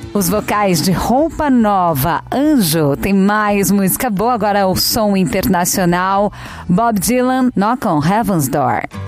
Os vocais de Roupa Nova, Anjo. Tem mais música boa, agora o som internacional. Bob Dylan, Knock on Heaven's Door.